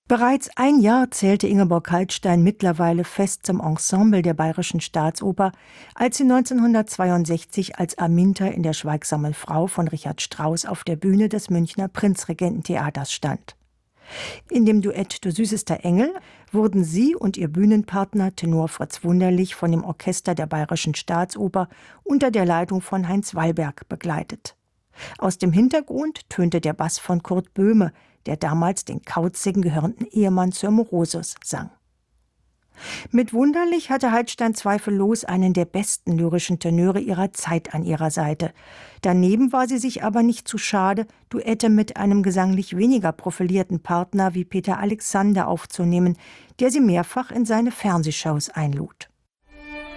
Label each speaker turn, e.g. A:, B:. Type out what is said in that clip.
A: Bereits ein Jahr zählte Ingeborg Kaltstein mittlerweile fest zum Ensemble der Bayerischen Staatsoper, als sie 1962 als Aminta in der Schweigsamen Frau von Richard Strauss auf der Bühne des Münchner Prinzregententheaters stand. In dem Duett »Du süßester Engel« wurden sie und ihr Bühnenpartner Tenor Fritz Wunderlich von dem Orchester der Bayerischen Staatsoper unter der Leitung von Heinz Wallberg begleitet. Aus dem Hintergrund tönte der Bass von Kurt Böhme, der damals den kauzigen gehörnten Ehemann Sir Morosus sang. Mit Wunderlich hatte Kaltstein zweifellos einen der besten lyrischen Tenöre ihrer Zeit an ihrer Seite. Daneben war sie sich aber nicht zu schade, Duette mit einem gesanglich weniger profilierten Partner wie Peter Alexander aufzunehmen, der sie mehrfach in seine Fernsehshows einlud.